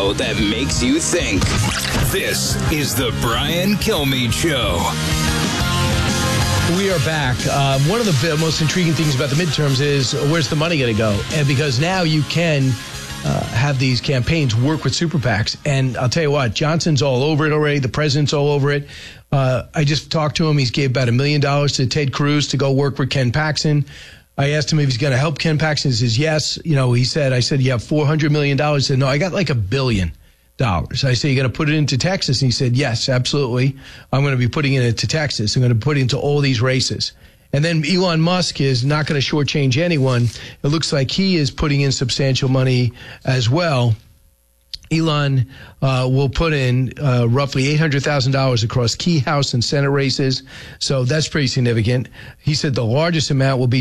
show that makes you think. This is the Brian Kilmeade Show. We are back. One of the most intriguing things about the midterms is where's the money going to go? And because now you can have these campaigns work with super PACs. And I'll tell you what, Johnson's all over it already. The president's all over it. I just talked to him. He's gave about $1 million to Ted Cruz to go work with Ken Paxton. I asked him if he's going to help Ken Paxton. He says, yes. I said, you have $400 million. He said, no, I got like $1 billion. I said, you're going to put it into Texas? And he said, yes, absolutely. I'm going to be putting it into Texas. I'm going to put it into all these races. And then Elon Musk is not going to shortchange anyone. It looks like he is putting in substantial money as well. Elon will put in roughly $800,000 across key House and Senate races. So that's pretty significant. He said the largest amount will be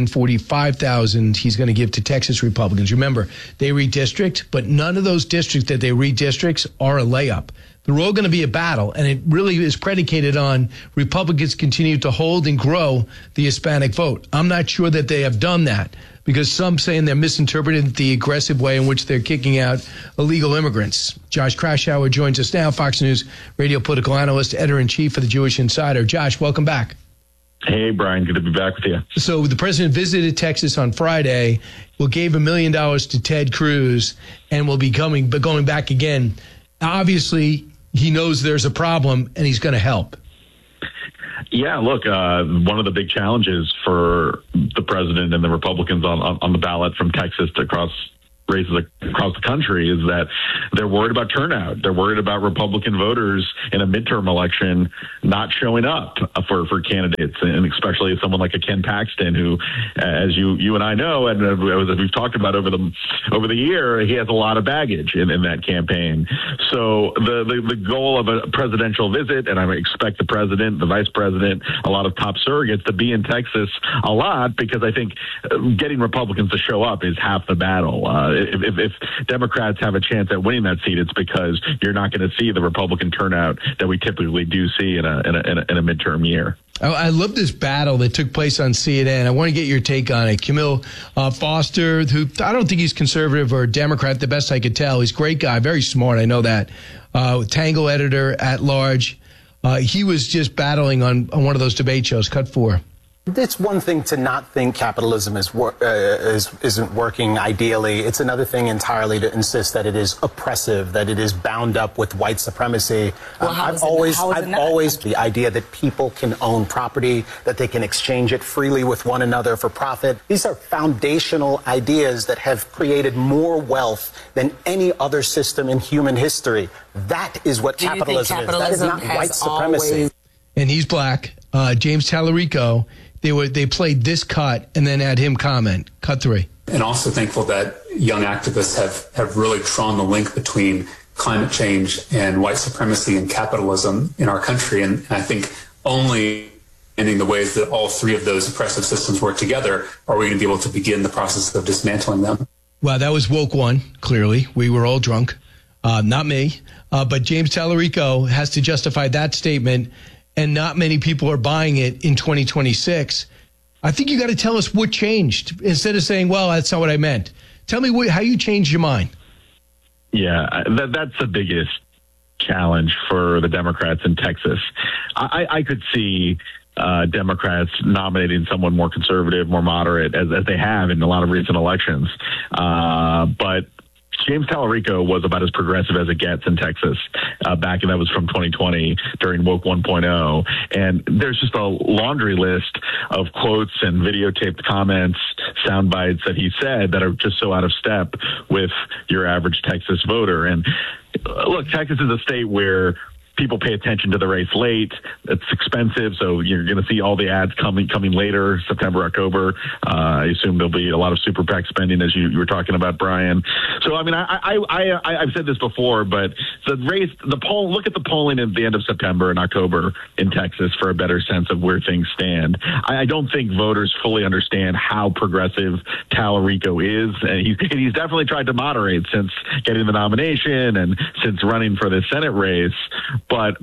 $245,000 he's going to give to Texas Republicans. Remember, they redistrict, but none of those districts that they redistricts are a layup. They're all going to be a battle, and it really is predicated on Republicans continue to hold and grow the Hispanic vote. I'm not sure that they have done that, because some saying they're misinterpreting the aggressive way in which they're kicking out illegal immigrants. Josh Kraushaar joins us now, Fox News radio political analyst, editor-in-chief of the Jewish Insider. Josh, welcome back. Hey, Brian. Good to be back with you. So the president visited Texas on Friday, gave $1 million to Ted Cruz, and will be going back again. Obviously, he knows there's a problem, and he's going to help. Yeah, look, one of the big challenges for the president and the Republicans on the ballot from Texas to across races across the country is that they're worried about turnout. They're worried about Republican voters in a midterm election not showing up for candidates, and especially someone like a Ken Paxton, who, as you and I know, and as we've talked about over the year, he has a lot of baggage in that campaign. So the goal of a presidential visit, and I expect the president, the vice president, a lot of top surrogates to be in Texas a lot, because I think getting Republicans to show up is half the battle. If Democrats have a chance at winning that seat, it's because you're not going to see the Republican turnout that we typically do see in a midterm year. I love this battle that took place on CNN. I want to get your take on it. Camille Foster, who I don't think he's conservative or Democrat, the best I could tell. He's a great guy, very smart. I know that. Tango editor at large. He was just battling on one of those debate shows. Cut 4. It's one thing to not think capitalism isn't working ideally. It's another thing entirely to insist that it is oppressive, that it is bound up with white supremacy. Well, I've always the idea that people can own property, that they can exchange it freely with one another for profit. These are foundational ideas that have created more wealth than any other system in human history. That is what capitalism is. That is not white supremacy. And he's black. James Tallarico. They played this cut and then had him comment. Cut 3. And also thankful that young activists have really drawn the link between climate change and white supremacy and capitalism in our country. And I think only in the ways that all three of those oppressive systems work together are we going to be able to begin the process of dismantling them. Well, that was woke one, clearly. We were all drunk. Not me. But James Tallarico has to justify that statement, and not many people are buying it in 2026. I think you got to tell us what changed instead of saying, well, that's not what I meant. Tell me how you changed your mind. Yeah, that's the biggest challenge for the Democrats in Texas. I could see Democrats nominating someone more conservative, more moderate, as they have in a lot of recent elections. But James Tallarico was about as progressive as it gets in Texas back, and that was from 2020 during Woke 1.0. And there's just a laundry list of quotes and videotaped comments, sound bites that he said that are just so out of step with your average Texas voter. And look, Texas is a state where people pay attention to the race late. It's expensive, so you're going to see all the ads coming later, September, October. I assume there'll be a lot of super PAC spending, as you were talking about, Brian. So, I mean, I've said this before, but look at the polling at the end of September and October in Texas for a better sense of where things stand. I don't think voters fully understand how progressive Tallarico is, and he's definitely tried to moderate since getting the nomination and since running for the Senate race. But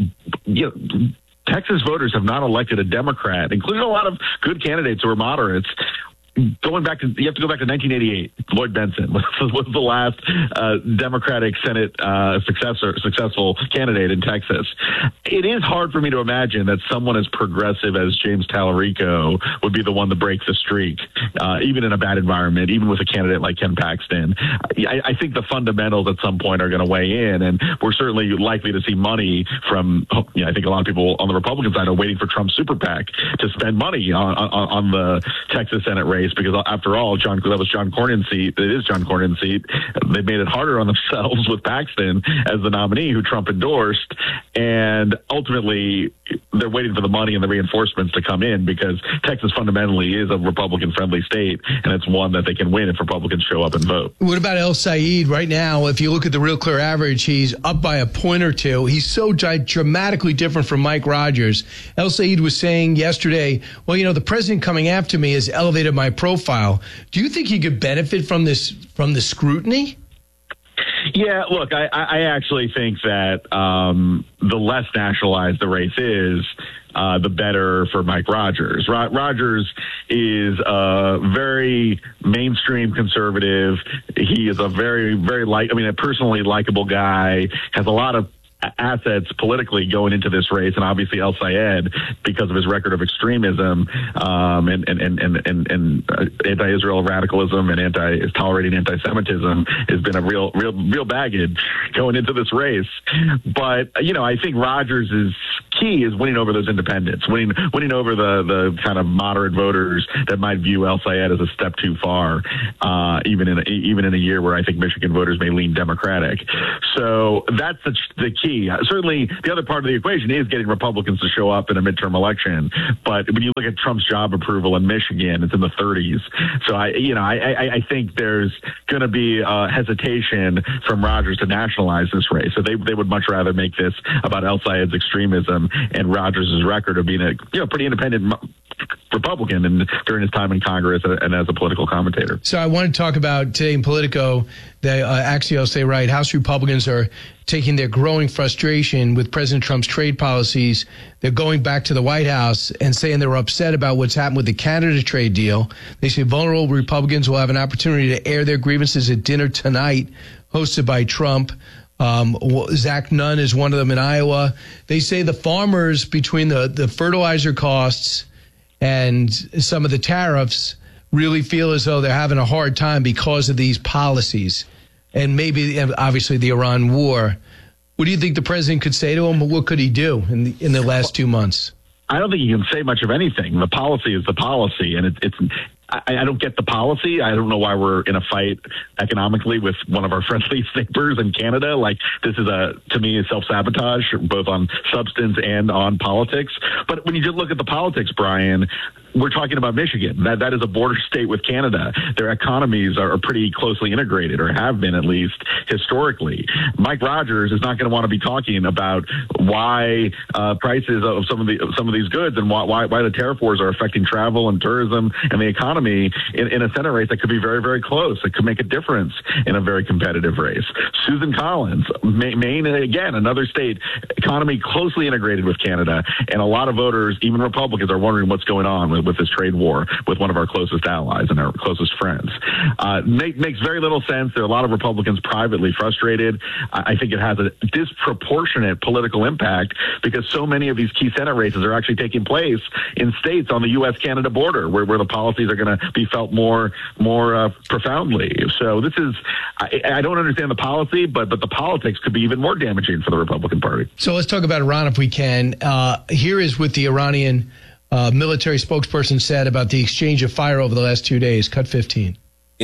Texas voters have not elected a Democrat, including a lot of good candidates who are moderates, you have to go back to 1988. Lloyd Bentsen was the last Democratic Senate successful candidate in Texas. It is hard for me to imagine that someone as progressive as James Tallarico would be the one to break the streak, even in a bad environment, even with a candidate like Ken Paxton. I think the fundamentals at some point are going to weigh in, and we're certainly likely to see money from, I think a lot of people on the Republican side are waiting for Trump's super PAC to spend money on the Texas Senate race, because after all, that was John Cornyn's seat. It is John Cornyn's seat. They made it harder on themselves with Paxton as the nominee who Trump endorsed, and ultimately they're waiting for the money and the reinforcements to come in, because Texas fundamentally is a Republican-friendly state, and it's one that they can win if Republicans show up and vote. What about El Said right now? If you look at the Real Clear average, he's up by a point or two. He's so dramatically different from Mike Rogers. El Said was saying yesterday, well, the president coming after me has elevated my profile. Do you think he could benefit from the scrutiny? Yeah, look, I actually think that the less nationalized the race is, the better for Mike Rogers. Rogers is a very mainstream conservative. He is a very, very a personally likable guy, has a lot of assets politically going into this race, and obviously El Sayed, because of his record of extremism and anti-Israel radicalism and tolerating anti-Semitism, has been a real baggage going into this race. But I think Rogers' key is winning over those independents, winning over the kind of moderate voters that might view El Sayed as a step too far, even in a year where I think Michigan voters may lean Democratic. So that's the key. Certainly, the other part of the equation is getting Republicans to show up in a midterm election. But when you look at Trump's job approval in Michigan, it's in the 30s. So I think there's going to be hesitation from Rogers to nationalize this race. So they would much rather make this about El Sayed's extremism and Rogers' record of being a pretty independent Republican and during his time in Congress and as a political commentator. So I want to talk about today in Politico, the Axios say, right, House Republicans are taking their growing frustration with President Trump's trade policies. They're going back to the White House and saying they're upset about what's happened with the Canada trade deal. They say vulnerable Republicans will have an opportunity to air their grievances at dinner tonight, hosted by Trump. Zach Nunn is one of them in Iowa. They say the farmers, between the fertilizer costs and some of the tariffs, really feel as though they're having a hard time because of these policies, and maybe obviously the Iran war. What do you think the president could say to him? What could he do in the last 2 months? I don't think he can say much of anything. The policy is the policy, and I don't get the policy. I don't know why we're in a fight economically with one of our friendliest neighbors in Canada. Like, this is to me, self-sabotage, both on substance and on politics. But when you just look at the politics, Brian, we're talking about Michigan. That is a border state with Canada. Their economies are pretty closely integrated, or have been at least historically. Mike Rogers is not going to want to be talking about why prices of some of these goods and why the tariff wars are affecting travel and tourism and the economy in a Senate race that could be very, very close. It could make a difference in a very competitive race. Susan Collins, Maine, again, another state, economy closely integrated with Canada, and a lot of voters, even Republicans, are wondering what's going on with this trade war with one of our closest allies and our closest friends. Makes very little sense. There are a lot of Republicans privately frustrated. I think it has a disproportionate political impact because so many of these key Senate races are actually taking place in states on the U.S.-Canada border where the policies are going to be felt more profoundly. So this is, I don't understand the policy, but the politics could be even more damaging for the Republican Party. So let's talk about Iran if we can. Here is what the Iranian military spokesperson said about the exchange of fire over the last 2 days. Cut 15.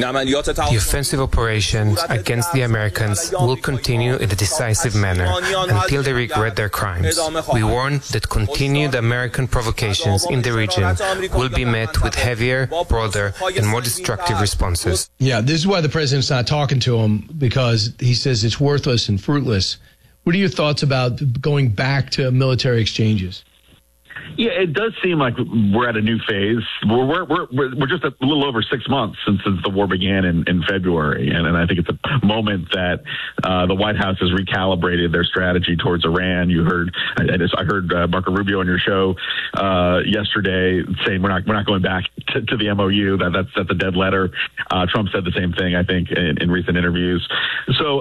The offensive operations against the Americans will continue in a decisive manner until they regret their crimes. We warn that continued American provocations in the region will be met with heavier, broader, and more destructive responses. Yeah, this is why the president's not talking to him, because he says it's worthless and fruitless. What are your thoughts about going back to military exchanges? Yeah, it does seem like we're at a new phase. We're just a little over 6 months since the war began in February, and I think it's a moment that the White House has recalibrated their strategy towards Iran. You heard, I heard Marco Rubio on your show yesterday saying we're not going back to the MOU. That's a dead letter. Trump said the same thing, I think, in recent interviews. So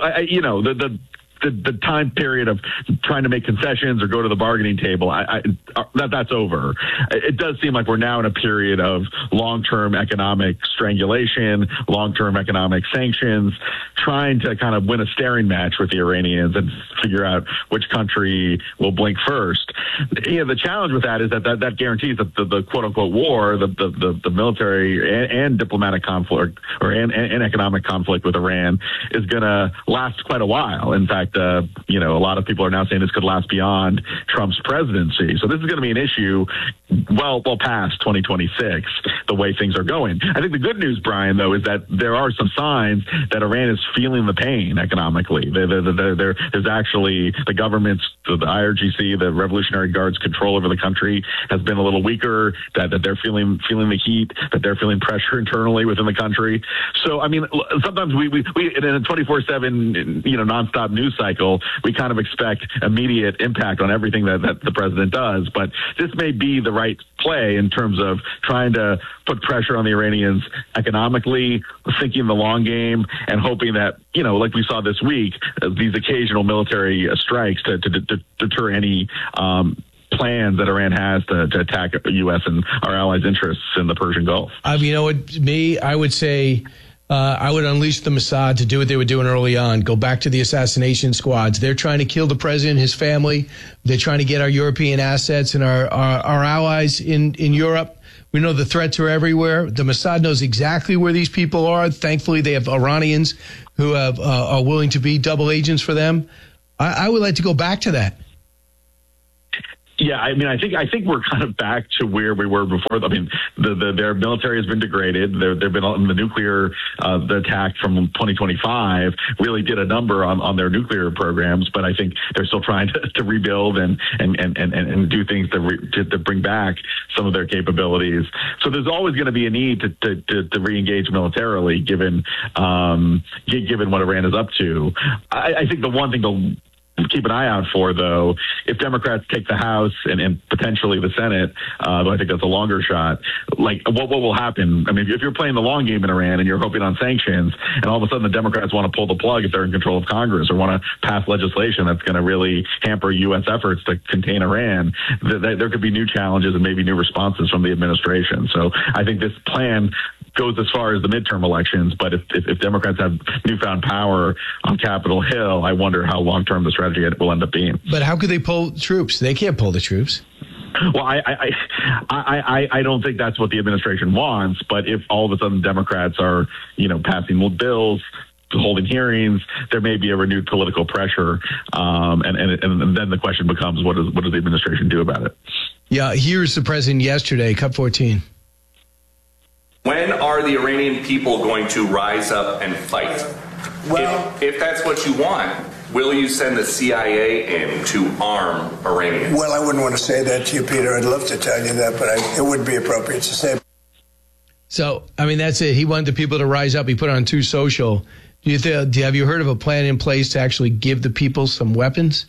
the time period of trying to make concessions or go to the bargaining table, that's over. It does seem like we're now in a period of long-term economic strangulation, long-term economic sanctions, trying to kind of win a staring match with the Iranians and figure out which country will blink first. The challenge with that is that guarantees that the quote-unquote war, the military and diplomatic conflict and economic conflict with Iran is going to last quite a while. In fact, a lot of people are now saying this could last beyond Trump's presidency. So this is going to be an issue well past 2026, the way things are going. I think the good news, Brian, though, is that there are some signs that Iran is feeling the pain economically. There's actually the government's, the IRGC, the Revolutionary Guard's control over the country has been a little weaker, that they're feeling the heat, that they're feeling pressure internally within the country. So, I mean, sometimes we in a 24/7, nonstop news cycle, we kind of expect immediate impact on everything that the president does. But this may be the right play in terms of trying to put pressure on the Iranians economically, thinking the long game, and hoping that, like we saw this week, these occasional military strikes to deter any plans that Iran has to attack the U.S. and our allies' interests in the Persian Gulf. I would say I would unleash the Mossad to do what they were doing early on. Go back to the assassination squads. They're trying to kill the president, his family. They're trying to get our European assets and our allies in Europe. We know the threats are everywhere. The Mossad knows exactly where these people are. Thankfully, they have Iranians who are willing to be double agents for them. I would like to go back to that. Yeah, I mean, I think we're kind of back to where we were before. I mean, their military has been degraded. They've been on the nuclear the attack from 2025 really did a number on their nuclear programs, but I think they're still trying to rebuild and do things to bring back some of their capabilities. So there's always going to be a need to re-engage militarily, given what Iran is up to. I think the one thing to keep an eye out for, though, if Democrats take the House and potentially the Senate, though I think that's a longer shot, like what will happen? I mean, if you're playing the long game in Iran and you're hoping on sanctions, and all of a sudden the Democrats want to pull the plug if they're in control of Congress or want to pass legislation that's going to really hamper U.S. efforts to contain Iran, there could be new challenges and maybe new responses from the administration. So I think this plan goes as far as the midterm elections, but if Democrats have newfound power on Capitol Hill, I wonder how long-term the strategy will end up being. But how could they pull troops? They can't pull the troops. Well, I don't think that's what the administration wants, but if all of a sudden Democrats are, passing bills, holding hearings, there may be a renewed political pressure, and then the question becomes, what does the administration do about it? Yeah, here's the president yesterday, Cut 14. When are the Iranian people going to rise up and fight? Well, if that's what you want, will you send the CIA in to arm Iranians? Well, I wouldn't want to say that to you, Peter. I'd love to tell you that, but it wouldn't be appropriate to say. So, I mean, that's it. He wanted the people to rise up. He put it on Truth Social. Have you heard of a plan in place to actually give the people some weapons?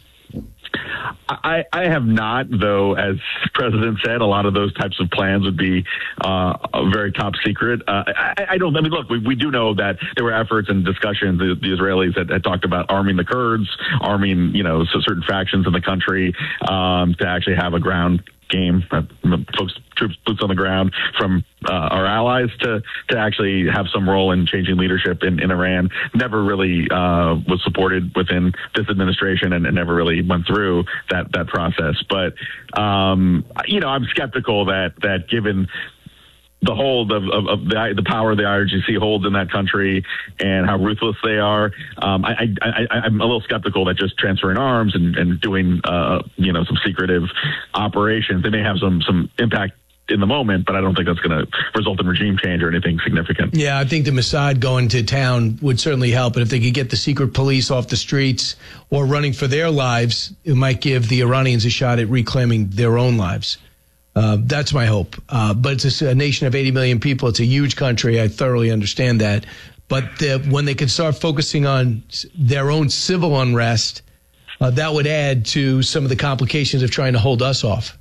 I have not, though, as the president said, a lot of those types of plans would be very top secret. Look, we do know that there were efforts and discussions. The Israelis had talked about arming the Kurds, arming, certain factions in the country to actually have a ground game, troops, boots on the ground from our allies to actually have some role in changing leadership in Iran. Never really was supported within this administration and never really went through that process. But, I'm skeptical that given the hold of the power the IRGC holds in that country and how ruthless they are, I'm a little skeptical that just transferring arms and doing some secretive operations, they may have some impact in the moment, but I don't think that's going to result in regime change or anything significant. Yeah, I think the Mossad going to town would certainly help. And if they could get the secret police off the streets or running for their lives, it might give the Iranians a shot at reclaiming their own lives. That's my hope. But it's a nation of 80 million people. It's a huge country. I thoroughly understand that. But when they can start focusing on their own civil unrest, that would add to some of the complications of trying to hold us off.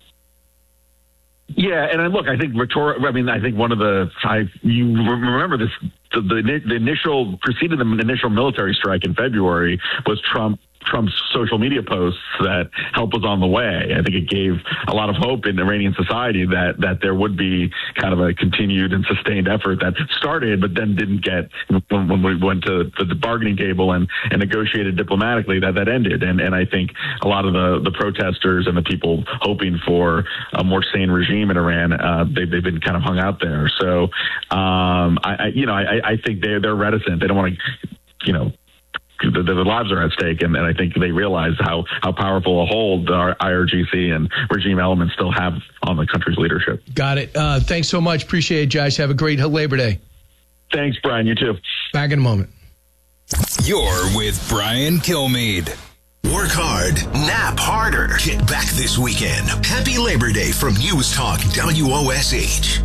Yeah, and look, I think I think one of you remember this, the initial preceding the initial military strike in February was Trump's social media posts that help was on the way. I think it gave a lot of hope in Iranian society that there would be kind of a continued and sustained effort that started, but then didn't get, when we went to the bargaining table and negotiated diplomatically, that ended. And I think a lot of the protesters and the people hoping for a more sane regime in Iran, they've been kind of hung out there. So I think they're reticent. They don't want to, their lives are at stake, and I think they realize how powerful a hold our IRGC and regime elements still have on the country's leadership. Got it. Thanks so much. Appreciate it, Josh. Have a great Labor Day. Thanks, Brian. You too. Back in a moment. You're with Brian Kilmeade. Work hard, nap harder. Get back this weekend. Happy Labor Day from News Talk WOSH.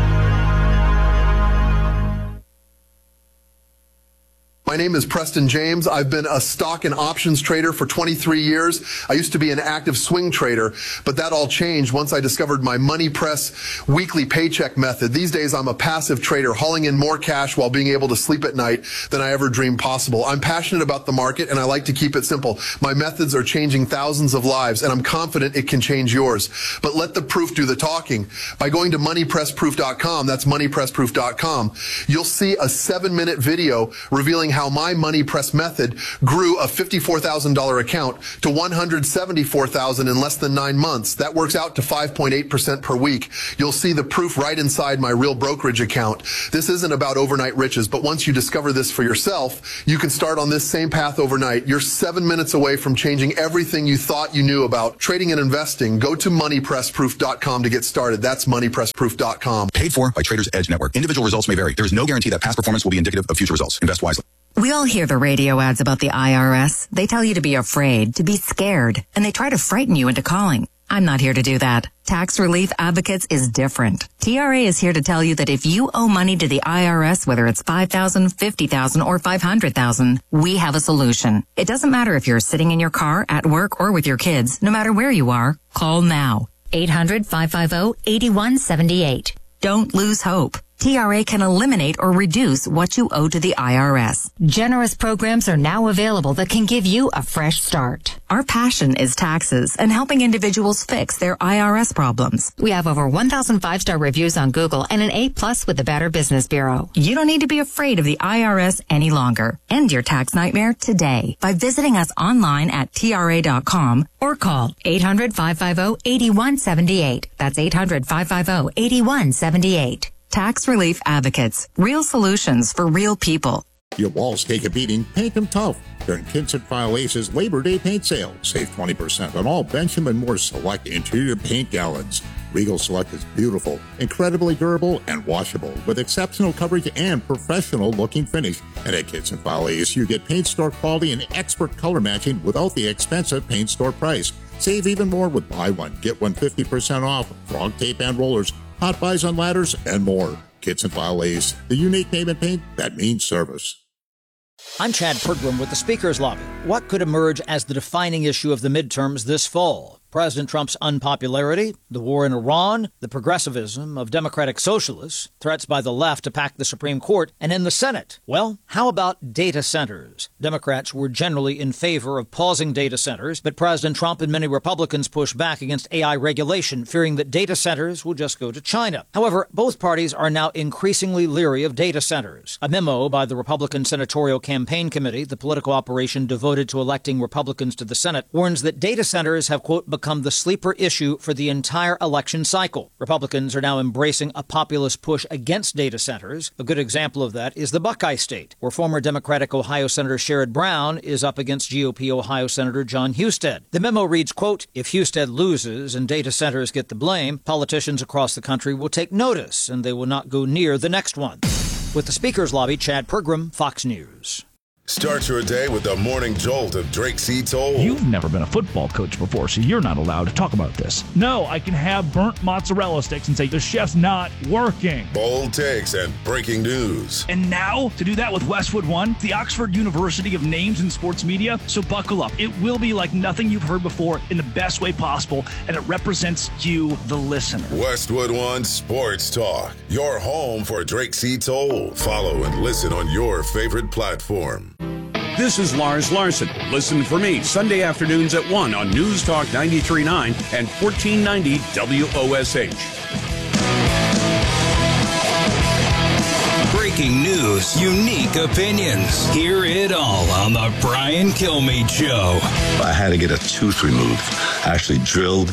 My name is Preston James. I've been a stock and options trader for 23 years. I used to be an active swing trader, but that all changed once I discovered my Money Press weekly paycheck method. These days, I'm a passive trader, hauling in more cash while being able to sleep at night than I ever dreamed possible. I'm passionate about the market, and I like to keep it simple. My methods are changing thousands of lives, and I'm confident it can change yours. But let the proof do the talking. By going to moneypressproof.com, that's moneypressproof.com, you'll see a 7-minute video revealing how my Money Press method grew a $54,000 account to $174,000 in less than 9 months. That works out to 5.8% per week. You'll see the proof right inside my real brokerage account. This isn't about overnight riches, but once you discover this for yourself, you can start on this same path overnight. You're 7 minutes away from changing everything you thought you knew about trading and investing. Go to moneypressproof.com to get started. That's moneypressproof.com. Paid for by Traders Edge Network. Individual results may vary. There is no guarantee that past performance will be indicative of future results. Invest wisely. We all hear the radio ads about the IRS. They tell you to be afraid, to be scared, and they try to frighten you into calling. I'm not here to do that. Tax Relief Advocates is different. TRA is here to tell you that if you owe money to the IRS, whether it's $5,000, $50,000, or $500,000, we have a solution. It doesn't matter if you're sitting in your car, at work, or with your kids. No matter where you are, call now. 800-550-8178. Don't lose hope. TRA can eliminate or reduce what you owe to the IRS. Generous programs are now available that can give you a fresh start. Our passion is taxes and helping individuals fix their IRS problems. We have over 1,000 5-star reviews on Google and an A+ with the Better Business Bureau. You don't need to be afraid of the IRS any longer. End your tax nightmare today by visiting us online at TRA.com or call 800-550-8178. That's 800-550-8178. Tax Relief Advocates. Real solutions for real people. Your walls take a beating, paint them tough. During Kinsett File Ace's Labor Day paint sale, save 20% on all Benjamin Moore Select interior paint gallons. Regal Select is beautiful, incredibly durable, and washable, with exceptional coverage and professional-looking finish. And at Kinsett File Ace, you get paint store quality and expert color matching without the expensive paint store price. Save even more with buy one, get one 50% off, frog tape and rollers, hot buys on ladders, and more. Kinsett File Ace, the unique name in paint that means service. I'm Chad Pergram with the Speaker's Lobby. What could emerge as the defining issue of the midterms this fall? President Trump's unpopularity, the war in Iran, the progressivism of Democratic socialists, threats by the left to pack the Supreme Court, and in the Senate. Well, how about data centers? Democrats were generally in favor of pausing data centers, but President Trump and many Republicans pushed back against AI regulation, fearing that data centers will just go to China. However, both parties are now increasingly leery of data centers. A memo by the Republican Senatorial Campaign Committee, the political operation devoted to electing Republicans to the Senate, warns that data centers have, quote, become the sleeper issue for the entire election cycle. Republicans are now embracing a populist push against data centers. A good example of that is the Buckeye State, where former Democratic Ohio Senator Sherrod Brown is up against GOP Ohio Senator John Husted. The memo reads, quote, if Husted loses and data centers get the blame, politicians across the country will take notice and they will not go near the next one. With the Speaker's Lobby, Chad Pergram, Fox News. Start your day with the morning jolt of Drake C. Toll. You've never been a football coach before, so you're not allowed to talk about this. No, I can have burnt mozzarella sticks and say the chef's not working. Bold takes and breaking news. And now, to do that with Westwood One, the Oxford University of Names in Sports Media. So buckle up. It will be like nothing you've heard before in the best way possible, and it represents you, the listener. Westwood One Sports Talk, your home for Drake C. Toll. Follow and listen on your favorite platform. This is Lars Larson. Listen for me Sunday afternoons at 1 on News Talk 93.9 and 1490 WOSH. Breaking news, unique opinions. Hear it all on the Brian Kilmeade Show. I had to get a tooth removed. I actually drilled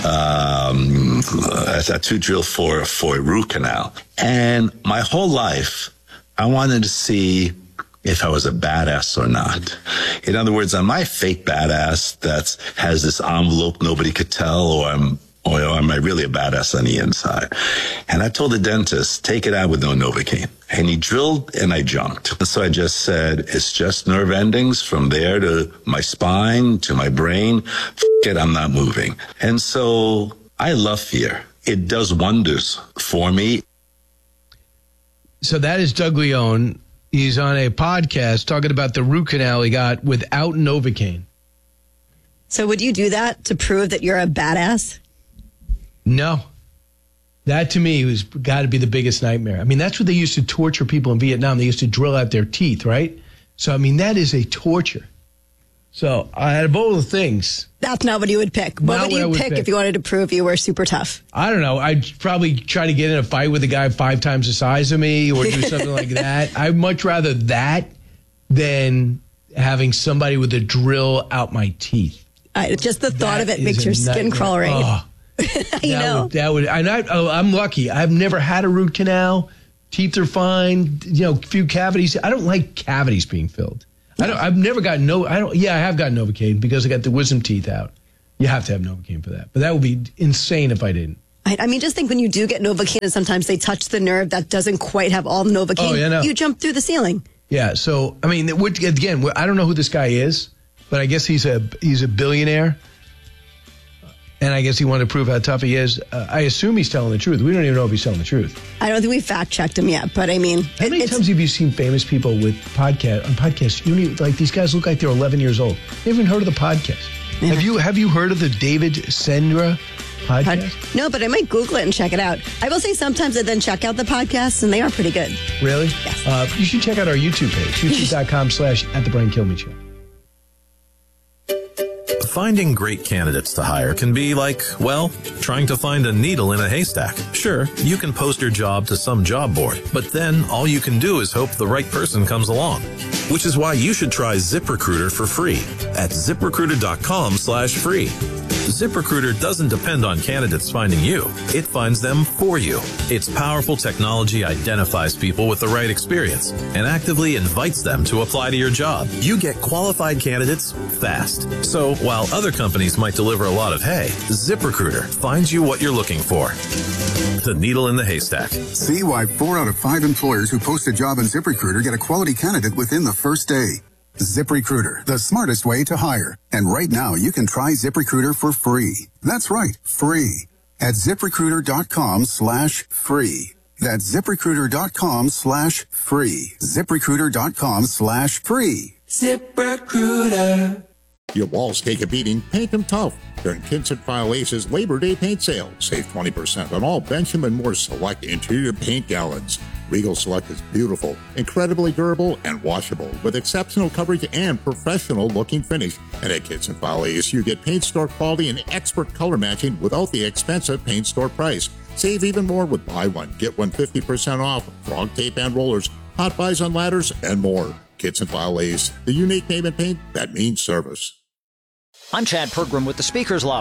a tooth drill for a root canal. And my whole life, I wanted to see if I was a badass or not. In other words, am I a fake badass that has this envelope nobody could tell, or am I really a badass on the inside? And I told the dentist, take it out with no Novocaine. And he drilled and I jumped. And so I just said, it's just nerve endings from there to my spine to my brain. F it, I'm not moving. And so I love fear. It does wonders for me. So that is Doug Leone. He's on a podcast talking about the root canal he got without Novocaine. So would you do that to prove that you're a badass? No. That to me was got to be the biggest nightmare. I mean, that's what they used to torture people in Vietnam. They used to drill out their teeth, right? So, I mean, that is a torture. So, out of all the things... That's not what you would pick. What would you pick if you wanted to prove you were super tough? I don't know. I'd probably try to get in a fight with a guy 5 times the size of me or do something like that. I'd much rather that than having somebody with a drill out my teeth. Just the thought of it makes your skin crawl, right? Oh, I'm lucky. I've never had a root canal. Teeth are fine. A few cavities. I don't like cavities being filled. I've never gotten I have gotten Novocaine because I got the wisdom teeth out. You have to have Novocaine for that. But that would be insane if I didn't. I mean, just think when you do get Novocaine and sometimes they touch the nerve that doesn't quite have all the Novocaine. Oh, yeah, no. You jump through the ceiling. Yeah. So, I mean, again, I don't know who this guy is, but I guess he's a billionaire. And I guess he wanted to prove how tough he is. I assume he's telling the truth. We don't even know if he's telling the truth. I don't think we fact-checked him yet, but I mean... How many times have you seen famous people with podcasts? You don't even, these guys look like they're 11 years old. They haven't heard of the podcast. Yeah. Have you heard of the David Sendra podcast? No, but I might Google it and check it out. I will say sometimes I then check out the podcasts, and they are pretty good. Really? Yes. You should check out our YouTube page, youtube.com/@thebriankilmeadshow. Finding great candidates to hire can be like, well, trying to find a needle in a haystack. Sure, you can post your job to some job board, but then all you can do is hope the right person comes along. Which is why you should try ZipRecruiter for free at ZipRecruiter.com/free. ZipRecruiter doesn't depend on candidates finding you. It finds them for you. Its powerful technology identifies people with the right experience and actively invites them to apply to your job. You get qualified candidates fast. So while other companies might deliver a lot of hay, ZipRecruiter finds you what you're looking for. The needle in the haystack. See why 4 out of 5 employers who post a job on ZipRecruiter get a quality candidate within the first day. ZipRecruiter, the smartest way to hire. And right now, you can try ZipRecruiter for free. That's right, free. At ZipRecruiter.com/free. That's ZipRecruiter.com/free. ZipRecruiter.com/free. ZipRecruiter. Your walls take a beating, paint them tough. During Kinsett File Ace's Labor Day paint sale, save 20% on all Benjamin Moore Select interior paint gallons. Regal Select is beautiful, incredibly durable, and washable, with exceptional coverage and professional-looking finish. And at Kinsett File Ace, you get paint store quality and expert color matching without the expensive paint store price. Save even more with buy one, get one 50% off, frog tape and rollers, hot buys on ladders, and more. Kinsett File Ace, the unique name in paint that means service. I'm Chad Pergram with the Speaker's Lobby.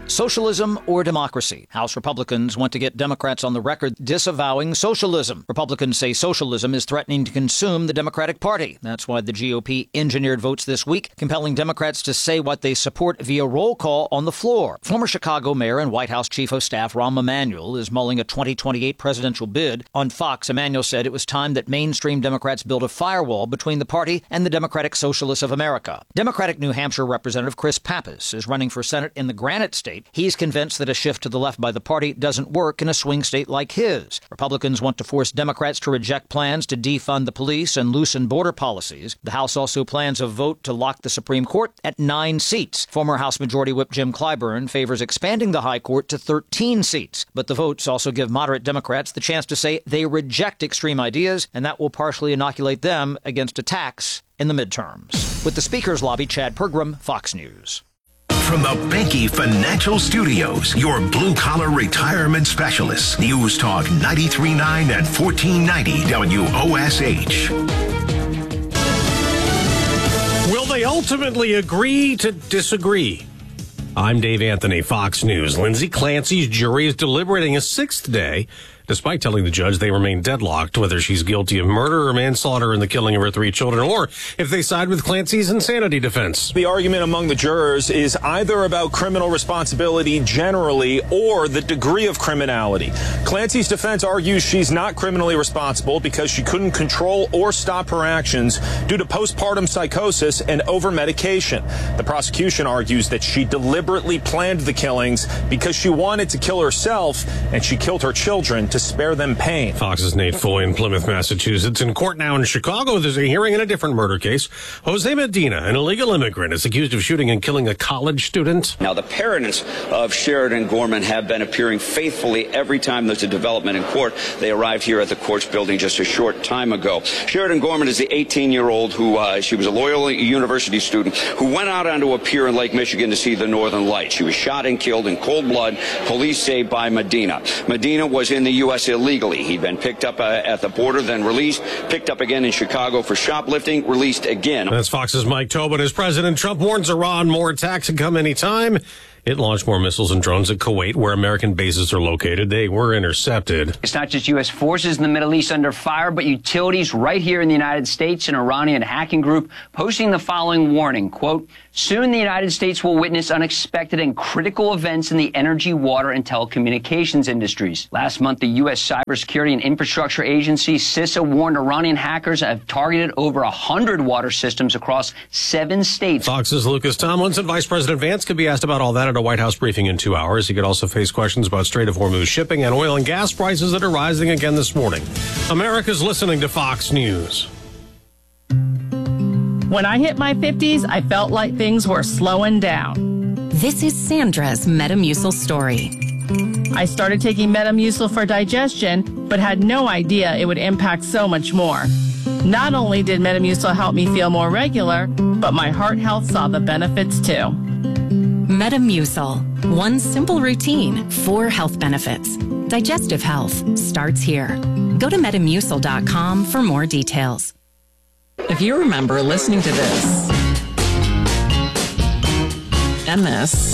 Socialism or democracy? House Republicans want to get Democrats on the record disavowing socialism. Republicans say socialism is threatening to consume the Democratic Party. That's why the GOP engineered votes this week, compelling Democrats to say what they support via roll call on the floor. Former Chicago Mayor and White House Chief of Staff Rahm Emanuel is mulling a 2028 presidential bid. On Fox, Emanuel said it was time that mainstream Democrats build a firewall between the party and the Democratic Socialists of America. Democratic New Hampshire Representative Chris Pappas is running for Senate in the Granite State. He's convinced that a shift to the left by the party doesn't work in a swing state like his. Republicans want to force Democrats to reject plans to defund the police and loosen border policies. The House also plans a vote to lock the Supreme Court at 9 seats. Former House Majority Whip Jim Clyburn favors expanding the High Court to 13 seats. But the votes also give moderate Democrats the chance to say they reject extreme ideas, and that will partially inoculate them against attacks in the midterms. With the Speaker's Lobby, Chad Pergram, Fox News. From the Benke Financial Studios, your blue-collar retirement specialists. News Talk 93.9 and 1490 WOSH. Will they ultimately agree to disagree? I'm Dave Anthony, Fox News. Lindsay Clancy's jury is deliberating a 6th day, despite telling the judge they remain deadlocked whether she's guilty of murder or manslaughter in the killing of her 3 children, or if they side with Clancy's insanity defense. The argument among the jurors is either about criminal responsibility generally or the degree of criminality. Clancy's defense argues she's not criminally responsible because she couldn't control or stop her actions due to postpartum psychosis and over-medication. The prosecution argues that she deliberately planned the killings because she wanted to kill herself, and she killed her children to spare them pain. Fox's Nate Foy in Plymouth, Massachusetts. In court now in Chicago, there's a hearing in a different murder case. Jose Medina, an illegal immigrant, is accused of shooting and killing a college student. Now, the parents of Sheridan Gorman have been appearing faithfully every time there's a development in court. They arrived here at the court's building just a short time ago. Sheridan Gorman is the 18-year-old who, she was a Loyola University student who went out onto a pier in Lake Michigan to see the Northern Lights. She was shot and killed in cold blood, police say, by Medina. Medina was in the U.S. illegally. He'd been picked up at the border, then released, picked up again in Chicago for shoplifting, released again. That's Fox's Mike Tobin. As President Trump warns Iran more attacks can come anytime. It launched more missiles and drones at Kuwait, where American bases are located. They were intercepted. It's not just U.S. forces in the Middle East under fire, but utilities right here in the United States. An Iranian hacking group posting the following warning, quote, "Soon the United States will witness unexpected and critical events in the energy, water, and telecommunications industries." Last month, the U.S. Cybersecurity and Infrastructure Agency, CISA, warned Iranian hackers have targeted over 100 water systems across 7 states. Fox's Lucas Tomlinson. Vice President Vance could be asked about all that at a White House briefing in 2 hours. He could also face questions about Strait of Hormuz shipping and oil and gas prices that are rising again this morning. America's listening to Fox News. When I hit my 50s, I felt like things were slowing down. This is Sandra's Metamucil story. I started taking Metamucil for digestion, but had no idea it would impact so much more. Not only did Metamucil help me feel more regular, but my heart health saw the benefits too. Metamucil. One simple routine, 4 health benefits. Digestive health starts here. Go to Metamucil.com for more details. If you remember listening to this, and this,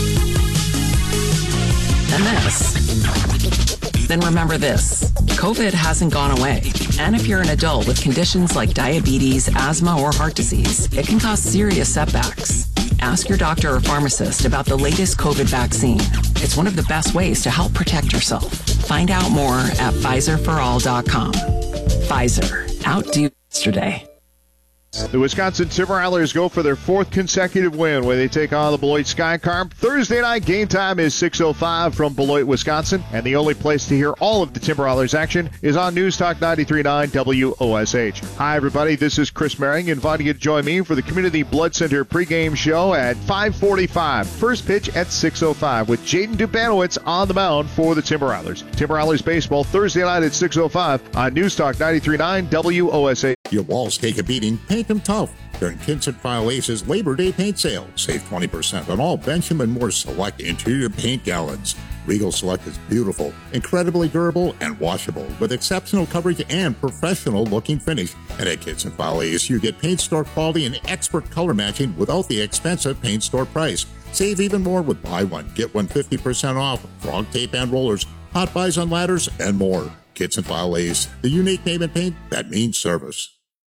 and this, then remember this. COVID hasn't gone away. And if you're an adult with conditions like diabetes, asthma, or heart disease, it can cause serious setbacks. Ask your doctor or pharmacist about the latest COVID vaccine. It's one of the best ways to help protect yourself. Find out more at PfizerForAll.com. Pfizer. Outdo yesterday. The Wisconsin Timberwhalers go for their 4th consecutive win when they take on the Beloit Skycarp. Thursday night game time is 6:05 from Beloit, Wisconsin. And the only place to hear all of the Timberwhalers action is on News Talk 93.9 WOSH. Hi, everybody. This is Chris Merring inviting you to join me for the Community Blood Center pregame show at 5:45. First pitch at 6:05 with Jaden Dubanowitz on the mound for the Timberwhalers. Timberwhalers baseball Thursday night at 6:05 on News Talk 93.9 WOSH. Your walls take a beating, paint them tough. During Kinston File Ace's Labor Day paint sale, save 20% on all Benjamin Moore Select interior paint gallons. Regal Select is beautiful, incredibly durable, and washable, with exceptional coverage and professional-looking finish. And at Kinston File Ace, you get paint store quality and expert color matching without the expensive paint store price. Save even more with buy one, get one 50% off, frog tape and rollers, hot buys on ladders, and more. Kinston File Ace, the unique name in paint that means service.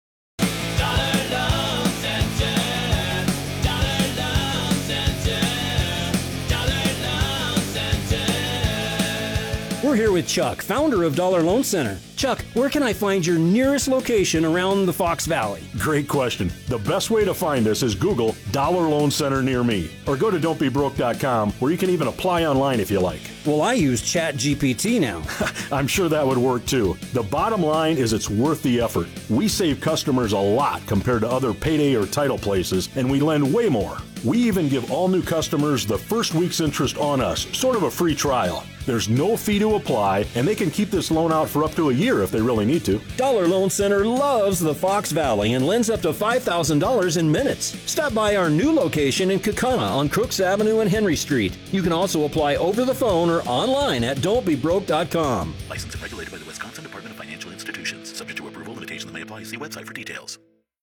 We're here with Chuck, founder of Dollar Loan Center. Chuck, where can I find your nearest location around the Fox Valley? Great question. The best way to find us is Google Dollar Loan Center near me, or go to don'tbebroke.com, where you can even apply online if you like. Well, I use ChatGPT now. I'm sure that would work too. The bottom line is it's worth the effort. We save customers a lot compared to other payday or title places, and we lend way more. We even give all new customers the first week's interest on us, sort of a free trial. There's no fee to apply, and they can keep this loan out for up to a year if they really need to. Dollar Loan Center loves the Fox Valley and lends up to $5,000 in minutes. Stop by our new location in Kaukauna on Crooks Avenue and Henry Street. You can also apply over the phone or online at don'tbebroke.com. Licensed and regulated by the Wisconsin Department of Financial Institutions. Subject to approval, limitations may apply. See website for details.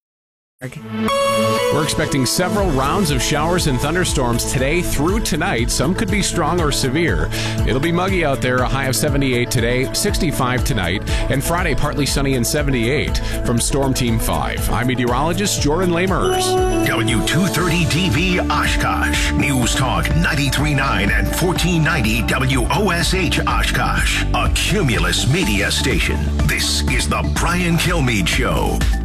We're expecting several rounds of showers and thunderstorms today through tonight. Some could be strong or severe. It'll be muggy out there, a high of 78 today, 65 tonight, and Friday partly sunny and 78. From Storm Team 5, I'm meteorologist Jordan Lamers. W230DB Oshkosh. News Talk 93.9 and 1490 WOSH Oshkosh. A Cumulus media station. This is the Brian Kilmeade Show.